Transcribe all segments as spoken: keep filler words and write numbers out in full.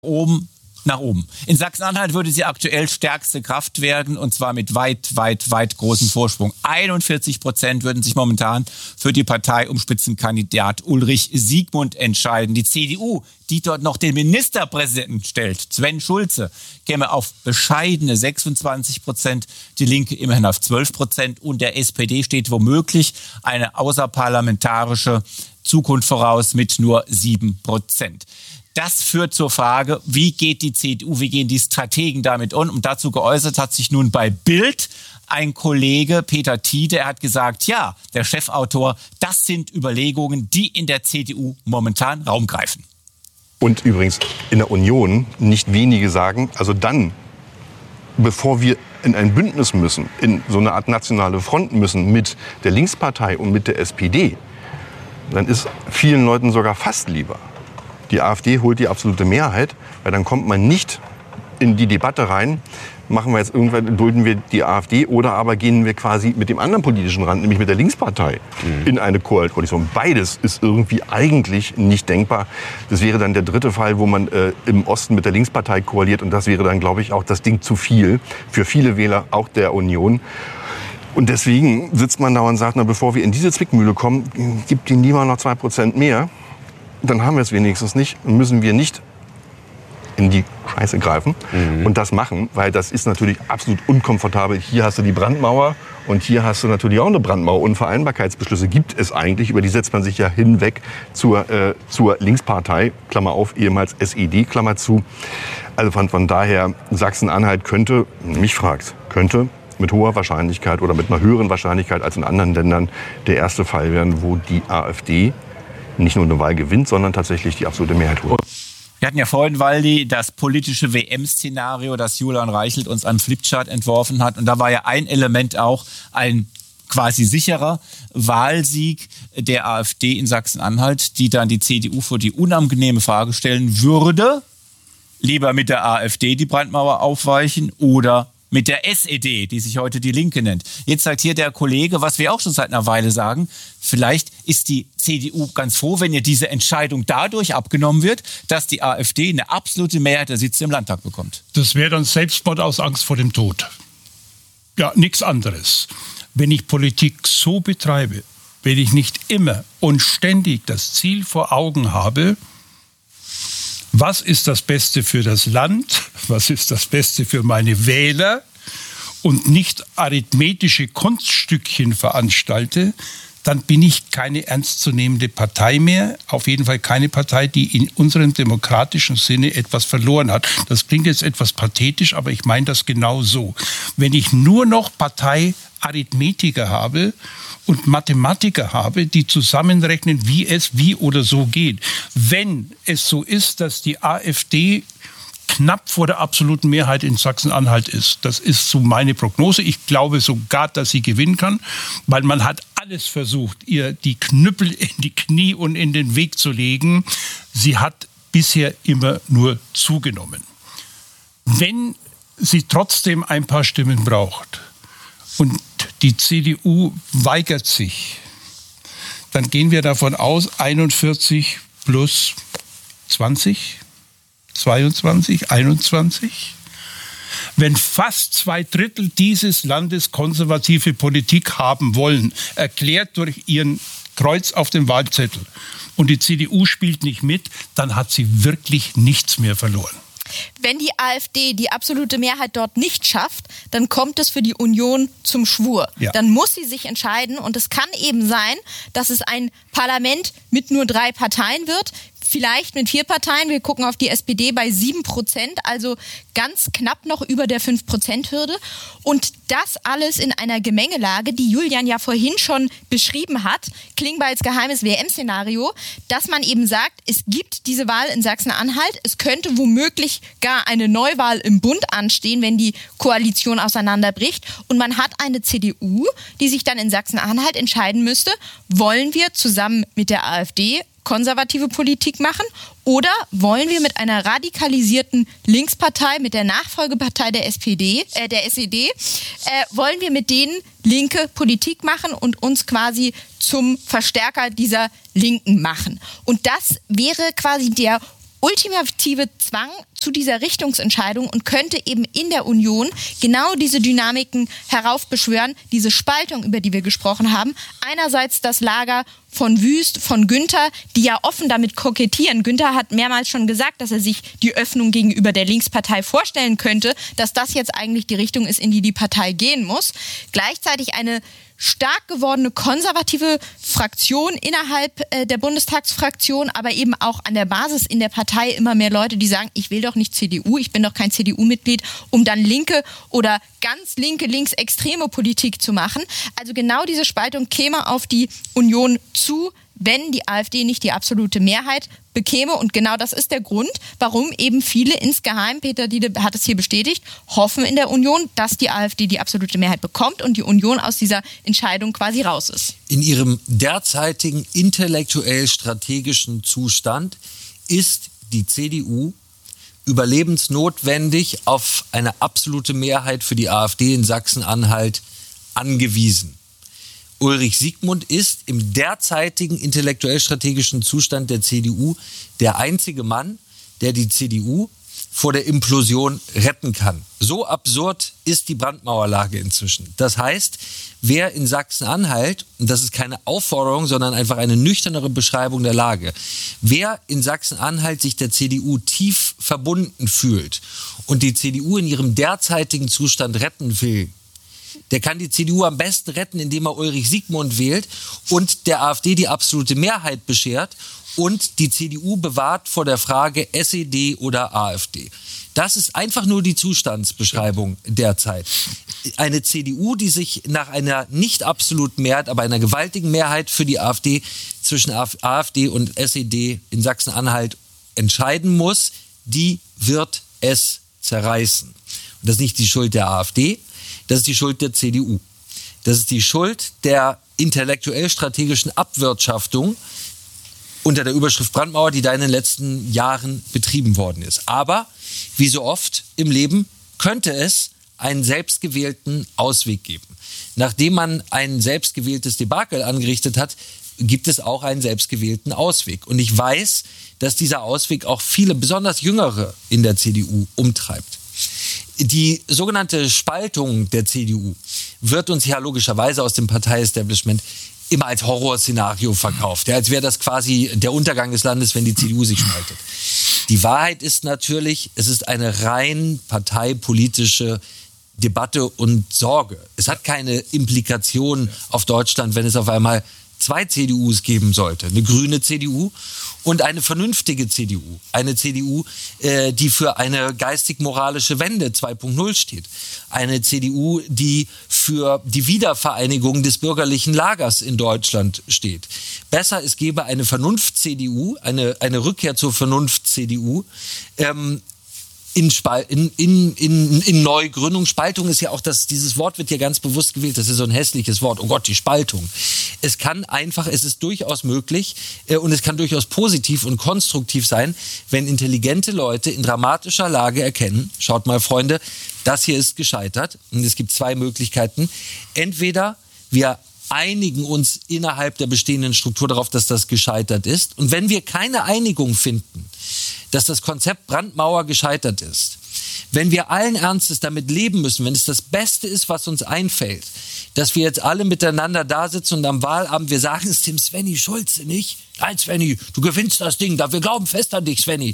oben nach oben. In Sachsen-Anhalt würde sie aktuell stärkste Kraft werden, und zwar mit weit, weit, weit großem Vorsprung. einundvierzig Prozent würden sich momentan für die Partei um Spitzenkandidat Ulrich Siegmund entscheiden. Die C D U, die dort noch den Ministerpräsidenten stellt, Sven Schulze, käme auf bescheidene sechsundzwanzig Prozent, die Linke immerhin auf zwölf Prozent, und der S P D steht womöglich eine außerparlamentarische Zukunft voraus mit nur sieben Prozent. Das führt zur Frage, wie geht die C D U, wie gehen die Strategen damit um? Und dazu geäußert hat sich nun bei Bild ein Kollege, Peter Tiede. Er hat gesagt, ja, der Chefautor, das sind Überlegungen, die in der C D U momentan Raum greifen. Und übrigens in der Union nicht wenige sagen, also dann, bevor wir in ein Bündnis müssen, in so eine Art nationale Front müssen mit der Linkspartei und mit der S P D, dann ist vielen Leuten sogar fast lieber. Die AfD holt die absolute Mehrheit, weil dann kommt man nicht in die Debatte rein, machen wir jetzt irgendwann, dulden wir die AfD, oder aber gehen wir quasi mit dem anderen politischen Rand, nämlich mit der Linkspartei, mhm. in eine Koalition. Beides ist irgendwie eigentlich nicht denkbar. Das wäre dann der dritte Fall, wo man äh, im Osten mit der Linkspartei koaliert, und das wäre dann, glaube ich, auch das Ding zu viel für viele Wähler, auch der Union. Und deswegen sitzt man da und sagt, na, bevor wir in diese Zwickmühle kommen, gibt ihnen lieber noch zwei Prozent mehr. Dann haben wir es wenigstens nicht und müssen wir nicht in die Scheiße greifen mhm. und das machen, weil das ist natürlich absolut unkomfortabel. Hier hast du die Brandmauer und hier hast du natürlich auch eine Brandmauer. Unvereinbarkeitsbeschlüsse gibt es eigentlich, über die setzt man sich ja hinweg zur, äh, zur Linkspartei, Klammer auf, ehemals S E D, Klammer zu. Also von, von daher, Sachsen-Anhalt könnte, mich fragt, könnte mit hoher Wahrscheinlichkeit oder mit einer höheren Wahrscheinlichkeit als in anderen Ländern der erste Fall werden, wo die AfD nicht nur eine Wahl gewinnt, sondern tatsächlich die absolute Mehrheit holt. Wir hatten ja vorhin, Waldi, das politische W M-Szenario, das Julian Reichelt uns am Flipchart entworfen hat. Und da war ja ein Element auch ein quasi sicherer Wahlsieg der AfD in Sachsen-Anhalt, die dann die C D U vor die unangenehme Frage stellen würde: lieber mit der AfD die Brandmauer aufweichen oder mit der S E D, die sich heute die Linke nennt. Jetzt sagt hier der Kollege, was wir auch schon seit einer Weile sagen, vielleicht ist die C D U ganz froh, wenn ihr diese Entscheidung dadurch abgenommen wird, dass die AfD eine absolute Mehrheit der Sitze im Landtag bekommt. Das wäre dann Selbstmord aus Angst vor dem Tod. Ja, nichts anderes. Wenn ich Politik so betreibe, wenn ich nicht immer und ständig das Ziel vor Augen habe, was ist das Beste für das Land? Was ist das Beste für meine Wähler? Und nicht arithmetische Kunststückchen veranstalte, dann bin ich keine ernstzunehmende Partei mehr. Auf jeden Fall keine Partei, die in unserem demokratischen Sinne etwas verloren hat. Das klingt jetzt etwas pathetisch, aber ich meine das genau so. Wenn ich nur noch Parteiarithmetiker habe und Mathematiker habe, die zusammenrechnen, wie es wie oder so geht. Wenn es so ist, dass die AfD knapp vor der absoluten Mehrheit in Sachsen-Anhalt ist, das ist so meine Prognose. Ich glaube sogar, dass sie gewinnen kann, weil man hat alles versucht, ihr die Knüppel in die Knie und in den Weg zu legen. Sie hat bisher immer nur zugenommen. Wenn sie trotzdem ein paar Stimmen braucht und die C D U weigert sich, dann gehen wir davon aus, einundvierzig plus zwanzig, zweiundzwanzig, einundzwanzig. Wenn fast zwei Drittel dieses Landes konservative Politik haben wollen, erklärt durch ihren Kreuz auf dem Wahlzettel, und die C D U spielt nicht mit, dann hat sie wirklich nichts mehr verloren. Wenn die AfD die absolute Mehrheit dort nicht schafft, dann kommt es für die Union zum Schwur. Ja. Dann muss sie sich entscheiden, und es kann eben sein, dass es ein Parlament mit nur drei Parteien wird, vielleicht mit vier Parteien. Wir gucken auf die S P D bei sieben Prozent, also ganz knapp noch über der fünf Prozent Hürde. Und das alles in einer Gemengelage, die Julian ja vorhin schon beschrieben hat, klingbar als geheimes W M-Szenario, dass man eben sagt, es gibt diese Wahl in Sachsen-Anhalt, es könnte womöglich gar eine Neuwahl im Bund anstehen, wenn die Koalition auseinanderbricht, und man hat eine C D U, die sich dann in Sachsen-Anhalt entscheiden müsste, wollen wir zusammen mit der AfD konservative Politik machen, oder wollen wir mit einer radikalisierten Linkspartei, mit der Nachfolgepartei der S P D, äh, der S E D, äh, wollen wir mit denen linke Politik machen und uns quasi zum Verstärker dieser Linken machen. Und das wäre quasi der ultimative Zwang zu dieser Richtungsentscheidung und könnte eben in der Union genau diese Dynamiken heraufbeschwören, diese Spaltung, über die wir gesprochen haben. Einerseits das Lager von Wüst, von Günther, die ja offen damit kokettieren. Günther hat mehrmals schon gesagt, dass er sich die Öffnung gegenüber der Linkspartei vorstellen könnte, dass das jetzt eigentlich die Richtung ist, in die die Partei gehen muss. Gleichzeitig eine stark gewordene konservative Fraktion innerhalb äh, der Bundestagsfraktion, aber eben auch an der Basis in der Partei immer mehr Leute, die sagen, ich will doch nicht C D U, ich bin doch kein C D U-Mitglied, um dann linke oder ganz linke, linksextreme Politik zu machen. Also genau diese Spaltung käme auf die Union zu, wenn die AfD nicht die absolute Mehrheit bekäme. Und genau das ist der Grund, warum eben viele insgeheim, Peter Diede hat es hier bestätigt, hoffen in der Union, dass die AfD die absolute Mehrheit bekommt und die Union aus dieser Entscheidung quasi raus ist. In ihrem derzeitigen intellektuell-strategischen Zustand ist die C D U überlebensnotwendig auf eine absolute Mehrheit für die AfD in Sachsen-Anhalt angewiesen. Ulrich Siegmund ist im derzeitigen intellektuell-strategischen Zustand der C D U der einzige Mann, der die C D U vor der Implosion retten kann. So absurd ist die Brandmauerlage inzwischen. Das heißt, wer in Sachsen-Anhalt, und das ist keine Aufforderung, sondern einfach eine nüchternere Beschreibung der Lage, wer in Sachsen-Anhalt sich der C D U tief verbunden fühlt und die C D U in ihrem derzeitigen Zustand retten will, der kann die C D U am besten retten, indem er Ulrich Siegmund wählt und der AfD die absolute Mehrheit beschert und die C D U bewahrt vor der Frage S E D oder AfD. Das ist einfach nur die Zustandsbeschreibung derzeit. Eine C D U, die sich nach einer nicht absoluten Mehrheit, aber einer gewaltigen Mehrheit für die AfD zwischen AfD und S E D in Sachsen-Anhalt entscheiden muss, die wird es zerreißen. Und das ist nicht die Schuld der AfD, das ist die Schuld der C D U. Das ist die Schuld der intellektuell-strategischen Abwirtschaftung unter der Überschrift Brandmauer, die da in den letzten Jahren betrieben worden ist. Aber, wie so oft im Leben, könnte es einen selbstgewählten Ausweg geben. Nachdem man ein selbstgewähltes Debakel angerichtet hat, gibt es auch einen selbstgewählten Ausweg. Und ich weiß, dass dieser Ausweg auch viele, besonders Jüngere in der C D U umtreibt. Die sogenannte Spaltung der C D U wird uns ja logischerweise aus dem Parteiestablishment immer als Horrorszenario verkauft. Ja, als wäre das quasi der Untergang des Landes, wenn die C D U sich spaltet. Die Wahrheit ist natürlich, es ist eine rein parteipolitische Debatte und Sorge. Es hat keine Implikation auf Deutschland, wenn es auf einmal zwei C D Us geben sollte. Eine grüne C D U und eine vernünftige C D U. Eine C D U, äh, die für eine geistig-moralische Wende zwei Punkt null steht. Eine C D U, die für die Wiedervereinigung des bürgerlichen Lagers in Deutschland steht. Besser, es gäbe eine Vernunft-C D U, eine, eine Rückkehr zur Vernunft-C D U, ähm, In, Spal- in, in, in, in Neugründung. Spaltung ist ja auch, das, dieses Wort wird ja ganz bewusst gewählt, das ist so ein hässliches Wort, oh Gott, die Spaltung. Es kann einfach, es ist durchaus möglich äh, und es kann durchaus positiv und konstruktiv sein, wenn intelligente Leute in dramatischer Lage erkennen, schaut mal Freunde, das hier ist gescheitert und es gibt zwei Möglichkeiten. Entweder wir einigen uns innerhalb der bestehenden Struktur darauf, dass das gescheitert ist. Und wenn wir keine Einigung finden, dass das Konzept Brandmauer gescheitert ist, wenn wir allen Ernstes damit leben müssen, wenn es das Beste ist, was uns einfällt, dass wir jetzt alle miteinander da sitzen und am Wahlabend, wir sagen es dem Svenny Schulze nicht, nein Svenny, du gewinnst das Ding, wir glauben fest an dich, Svenny.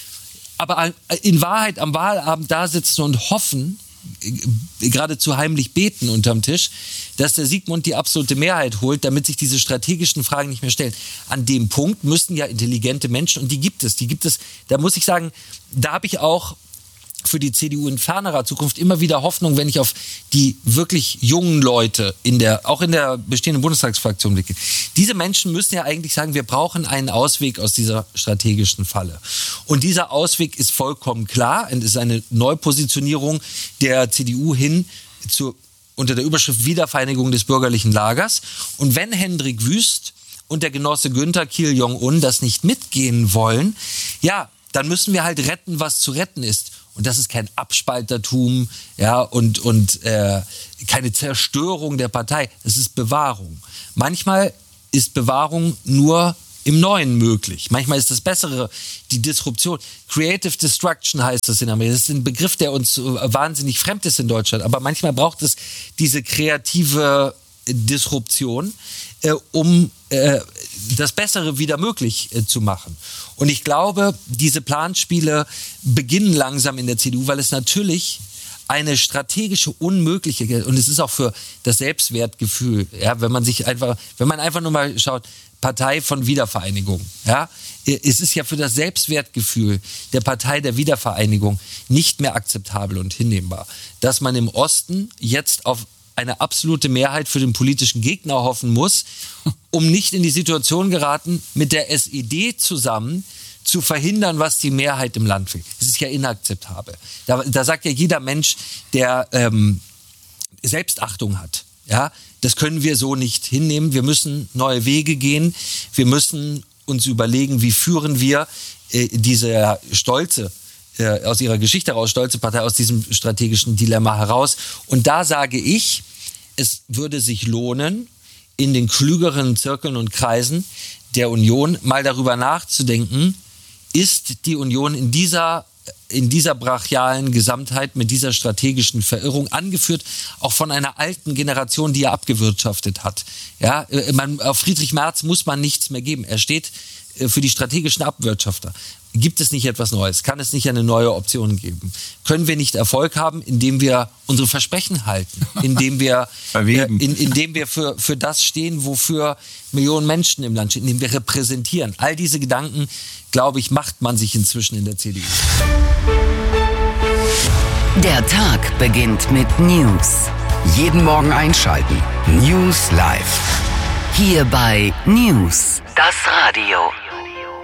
Aber in Wahrheit am Wahlabend da sitzen und hoffen, geradezu heimlich beten unterm Tisch, dass der Siegmund die absolute Mehrheit holt, damit sich diese strategischen Fragen nicht mehr stellen. An dem Punkt müssten ja intelligente Menschen, und die gibt es, die gibt es, da muss ich sagen, da habe ich auch für die C D U in fernerer Zukunft immer wieder Hoffnung, wenn ich auf die wirklich jungen Leute in der, auch in der bestehenden Bundestagsfraktion blicke. Diese Menschen müssen ja eigentlich sagen, wir brauchen einen Ausweg aus dieser strategischen Falle. Und dieser Ausweg ist vollkommen klar und ist eine Neupositionierung der C D U hin zu, unter der Überschrift Wiedervereinigung des bürgerlichen Lagers. Und wenn Hendrik Wüst und der Genosse Günther Kiel-Jong-un das nicht mitgehen wollen, ja, dann müssen wir halt retten, was zu retten ist. Und das ist kein Abspaltertum, ja, und, und äh, keine Zerstörung der Partei. Es ist Bewahrung. Manchmal ist Bewahrung nur im Neuen möglich. Manchmal ist das Bessere die Disruption. Creative Destruction heißt das in Amerika. Das ist ein Begriff, der uns wahnsinnig fremd ist in Deutschland. Aber manchmal braucht es diese kreative Disruption, äh, um äh, das Bessere wieder möglich äh, zu machen. Und ich glaube, diese Planspiele beginnen langsam in der C D U, weil es natürlich eine strategische Unmöglichkeit, und es ist auch für das Selbstwertgefühl, ja, wenn man sich einfach, wenn man einfach nur mal schaut, Partei von Wiedervereinigung, ja, es ist ja für das Selbstwertgefühl der Partei der Wiedervereinigung nicht mehr akzeptabel und hinnehmbar, dass man im Osten jetzt auf eine absolute Mehrheit für den politischen Gegner hoffen muss, um nicht in die Situation geraten, mit der S E D zusammen zu verhindern, was die Mehrheit im Land will. Das ist ja inakzeptabel. Da, da sagt ja jeder Mensch, der ähm, Selbstachtung hat, ja, das können wir so nicht hinnehmen. Wir müssen neue Wege gehen. Wir müssen uns überlegen, wie führen wir äh, diese stolze, äh, aus ihrer Geschichte heraus, stolze Partei aus diesem strategischen Dilemma heraus. Und da sage ich, es würde sich lohnen, in den klügeren Zirkeln und Kreisen der Union mal darüber nachzudenken, ist die Union in dieser, in dieser brachialen Gesamtheit mit dieser strategischen Verirrung, angeführt auch von einer alten Generation, die er abgewirtschaftet hat. Ja, man, auf Friedrich Merz muss man nichts mehr geben. Er steht für die strategischen Abwirtschafter. Gibt es nicht etwas Neues? Kann es nicht eine neue Option geben? Können wir nicht Erfolg haben, indem wir unsere Versprechen halten? Indem wir, äh, in, indem wir für, für das stehen, wofür Millionen Menschen im Land stehen, indem wir repräsentieren? All diese Gedanken, glaube ich, macht man sich inzwischen in der C D U. Der Tag beginnt mit News. Jeden Morgen einschalten. News Live. Hier bei News. Das Radio.